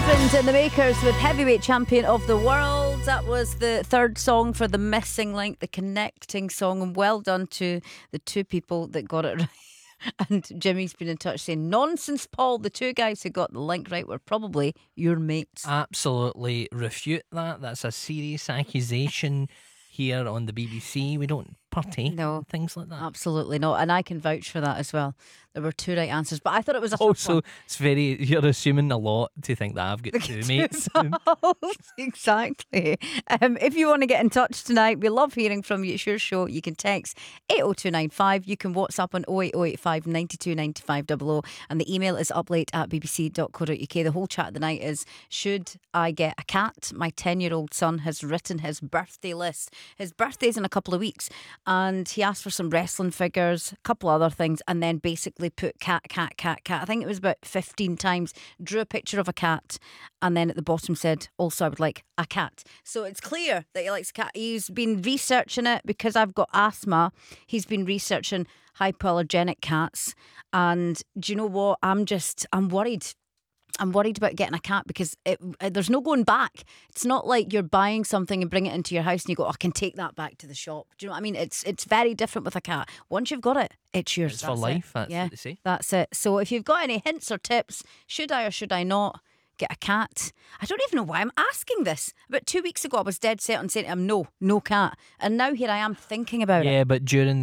Husband and the Makers with Heavyweight Champion of the World. That was the third song for the missing link, the connecting song, and well done to the two people that got it right. And Jimmy's been in touch saying, nonsense, Paul. The two guys who got the link right were probably your mates. Absolutely refute that. That's a serious accusation here on the BBC. We don't partake in things like that. Absolutely not. And I can vouch for that as well. There were two right answers, but I thought it was a also, it's very, you're assuming a lot to think that I've got two mates. Exactly. If you want to get in touch tonight, we love hearing from you. It's your show. You can text 80295. You can WhatsApp on 08085 92 95 00. And the email is uplate@bbc.co.uk. The whole chat of the night is, should I get a cat? My 10-year-old son has written his birthday list. His birthday's in a couple of weeks, and he asked for some wrestling figures, a couple other things, and then basically put cat. I think it was about 15 times, drew a picture of a cat, and then at the bottom said, also I would like a cat. So it's clear that he likes a cat. He's been researching it because I've got asthma. He's been researching hypoallergenic cats, and do you know what? I'm worried. I'm worried about getting a cat because there's no going back. It's not like you're buying something and bring it into your house and you go, I can take that back to the shop. Do you know what I mean? It's very different with a cat. Once you've got it, it's yours. It's for life. That's what they say. That's it. So if you've got any hints or tips, should I or should I not get a cat? I don't even know why I'm asking this. About 2 weeks ago, I was dead set on saying to him, no cat. And now here I am thinking about it. Yeah, but during